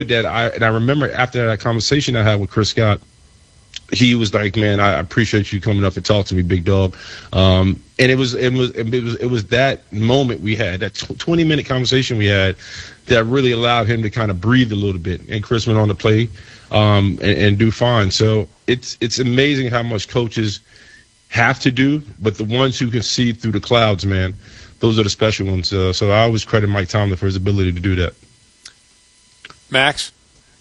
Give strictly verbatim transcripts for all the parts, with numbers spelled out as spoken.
that I and I remember after that conversation I had with Chris Scott, he was like, "Man, I appreciate you coming up and talking to me, big dog." Um, and it was it was it was it was that moment we had, that twenty minute conversation we had, that really allowed him to kind of breathe a little bit. And Chris went on to play um, and, and do fine. So it's it's amazing how much coaches have to do, but the ones who can see through the clouds, man, those are the special ones. Uh, so I always credit Mike Tomlin for his ability to do that. Max,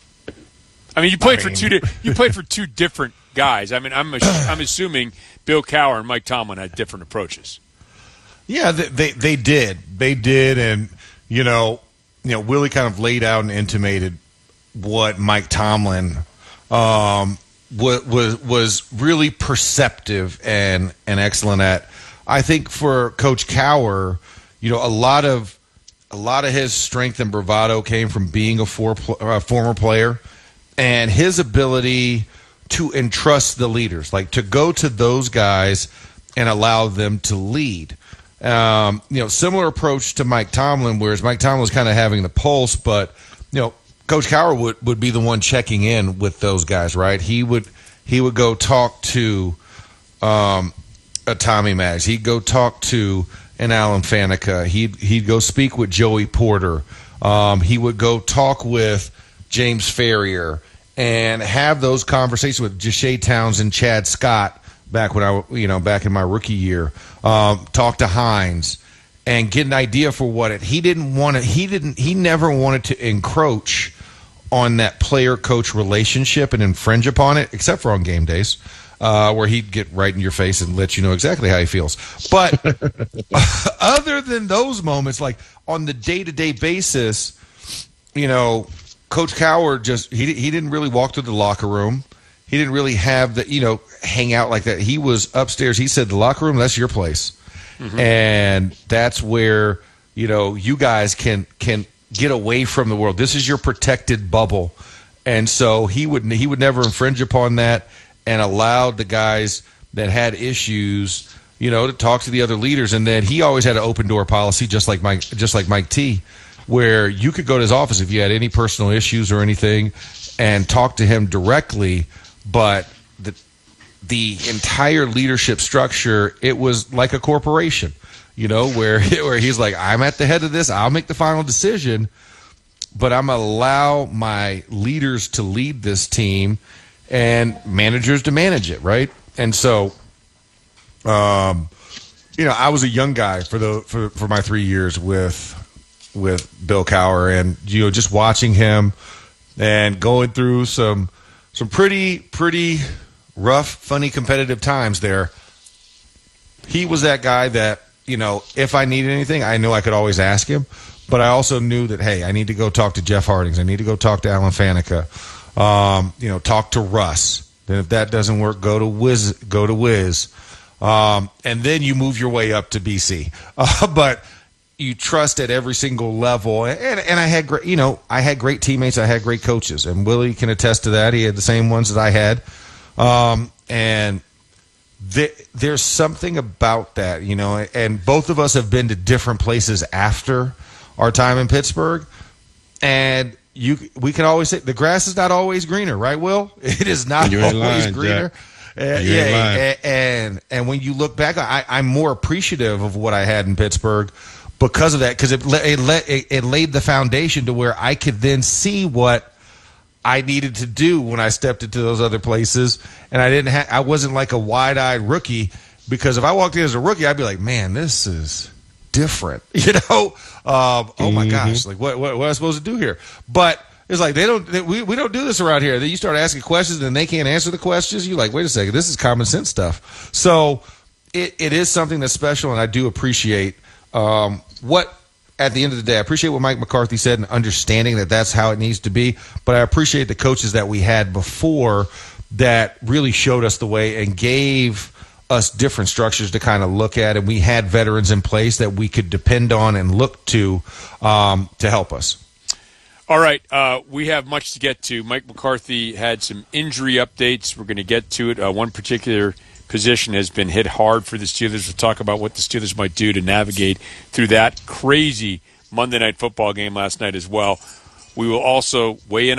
I mean, you played I mean, for two. Di- you played for two different guys. I mean, I'm I'm assuming Bill Cowher and Mike Tomlin had different approaches. Yeah, they, they they did. They did, and you know, you know, Willie kind of laid out and intimated what Mike Tomlin um, was was was really perceptive and and excellent at. I think for Coach Cowher, you know, a lot of a lot of his strength and bravado came from being a for, uh, former player, and his ability to entrust the leaders, like to go to those guys and allow them to lead. Um, you know, similar approach to Mike Tomlin, whereas Mike Tomlin was kind of having the pulse, but you know, Coach Cowher would, would be the one checking in with those guys, right? He would he would go talk to um, a Tommy Maggs. He'd go talk to an Alan Faneca. He'd he'd go speak with Joey Porter. Um, he would go talk with James Ferrier and have those conversations with Ja'Shea Townsend, Chad Scott. Back when I, you know, back in my rookie year, um, talk to Hines and get an idea for what it. He didn't want to. He didn't. He never wanted to encroach on that player-coach relationship and infringe upon it, except for on game days, uh, where he'd get right in your face and let you know exactly how he feels. But other than those moments, like on the day-to-day basis, you know, Coach Cowher just he he didn't really walk to the locker room. He didn't really have the, you know, hang out like that. He was upstairs. He said, the locker room, that's your place. Mm-hmm. And that's where, you know, you guys can can get away from the world. This is your protected bubble. And so he would he would never infringe upon that and allowed the guys that had issues, you know, to talk to the other leaders. And then he always had an open door policy, just like Mike, just like Mike T, where you could go to his office if you had any personal issues or anything and talk to him directly. But the the entire leadership structure, it was like a corporation, you know, where where he's like, I'm at the head of this, I'll make the final decision, but I'm gonna allow my leaders to lead this team and managers to manage it, right? And so, um, you know, I was a young guy for the for for my three years with with Bill Cowher, and you know, just watching him and going through some. Some pretty, pretty rough, funny, competitive times there. He was that guy that, you know, if I needed anything, I knew I could always ask him. But I also knew that, hey, I need to go talk to Jeff Hardings. I need to go talk to Alan Faneca. Um, you know, talk to Russ. Then if that doesn't work, go to Wiz. Go to Wiz. Um, and then you move your way up to B C. Uh, but you trust at every single level, and and I had great, you know, I had great teammates, I had great coaches, and Willie can attest to that. He had the same ones that I had, um, and th- there's something about that, you know. And both of us have been to different places after our time in Pittsburgh, and you, we can always say the grass is not always greener, right, Will? It is not always lying, greener. Uh, yeah, and and when you look back, I, I'm more appreciative of what I had in Pittsburgh. Because of that, because it, it, it, it laid the foundation to where I could then see what I needed to do when I stepped into those other places, and I didn't. Ha- I wasn't like a wide-eyed rookie, because if I walked in as a rookie, I'd be like, "Man, this is different," you know. Um, oh my mm-hmm. gosh, like what, what what am I supposed to do here? But it's like they don't. They, we we don't do this around here. Then you start asking questions, and they can't answer the questions. You're like, wait a second, this is common sense stuff. So it it is something that's special, and I do appreciate. Um, what at the end of the day, I appreciate what Mike McCarthy said and understanding that that's how it needs to be, but I appreciate the coaches that we had before that really showed us the way and gave us different structures to kind of look at, and we had veterans in place that we could depend on and look to um, to help us. All right, uh, we have much to get to. Mike McCarthy had some injury updates. We're going to get to it. Uh, one particular position has been hit hard for the Steelers. We'll talk about what the Steelers might do to navigate through that crazy Monday Night Football game last night as well. We will also weigh in